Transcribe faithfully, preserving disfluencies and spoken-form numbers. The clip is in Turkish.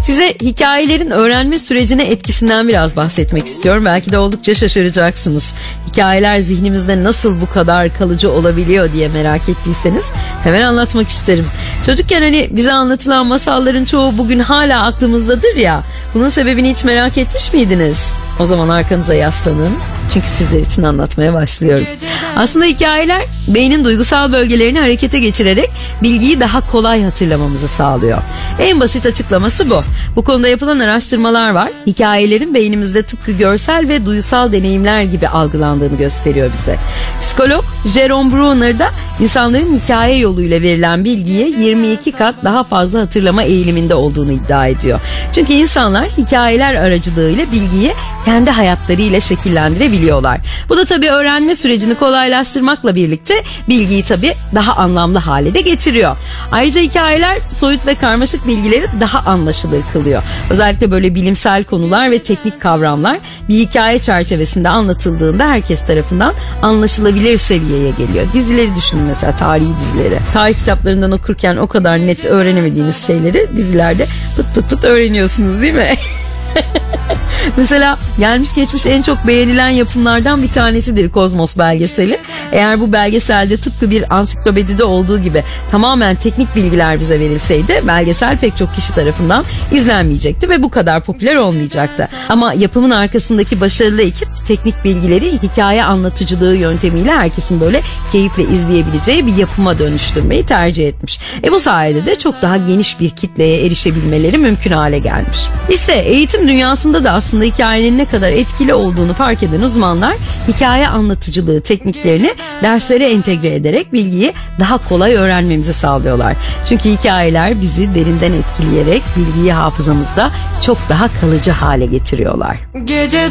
Size hikayelerin öğrenme sürecine etkisinden biraz bahsetmek istiyorum. Belki de oldukça şaşıracaksınız. Hikayeler zihnimizde nasıl bu kadar kalıcı olabiliyor diye merak ettiyseniz hemen anlatmak isterim. Çocukken hani bize anlatılan masalların çoğu bugün hala aklımızdadır ya. Bunun sebebini hiç merak etmiş miydiniz? O zaman arkanıza yaslanın. Çünkü sizler için anlatmaya başlıyorum. Aslında hikayeler beynin duygusal bölgelerini harekete geçirerek bilgiyi daha kolay hatırlamamızı sağlıyor. En basit açıklaması bu. Bu konuda yapılan araştırmalar var. Hikayelerin beynimizde tıpkı görsel ve duysal deneyimler gibi algılandığını gösteriyor bize. Psikolog Jerome Bruner da insanların hikaye yoluyla verilen bilgiye yirmi iki kat daha fazla hatırlama eğiliminde olduğunu iddia ediyor. Çünkü insanlar hikayeler aracılığıyla bilgiyi kendi hayatlarıyla şekillendirebiliyorlar. Bu da tabii öğrenme sürecini kolaylaştırmakla birlikte bilgiyi tabii daha anlamlı hale de getiriyor. Ayrıca hikayeler soyut ve karmaşık bilgileri daha anlaşılır kılıyor. Özellikle böyle bilimsel konular ve teknik kavramlar bir hikaye çerçevesinde anlatıldığında herkes tarafından anlaşılabilir seviyeye geliyor. Dizileri düşünün mesela, tarihi dizileri. Tarih kitaplarından okurken o kadar net öğrenemediğiniz şeyleri dizilerde pıt pıt pıt öğreniyorsunuz değil mi? Mesela gelmiş geçmiş en çok beğenilen yapımlardan bir tanesidir Kozmos belgeseli. Eğer bu belgeselde tıpkı bir ansiklopedide olduğu gibi tamamen teknik bilgiler bize verilseydi belgesel pek çok kişi tarafından izlenmeyecekti ve bu kadar popüler olmayacaktı. Ama yapımın arkasındaki başarılı ekip teknik bilgileri hikaye anlatıcılığı yöntemiyle herkesin böyle keyifle izleyebileceği bir yapıma dönüştürmeyi tercih etmiş. E bu sayede de çok daha geniş bir kitleye erişebilmeleri mümkün hale gelmiş. İşte eğitim dünyasında da aslında hikayenin ne kadar etkili olduğunu fark eden uzmanlar hikaye anlatıcılığı tekniklerini derslere entegre ederek bilgiyi daha kolay öğrenmemizi sağlıyorlar. Çünkü hikayeler bizi derinden etkileyerek bilgiyi hafızamızda çok daha kalıcı hale getiriyorlar. Gece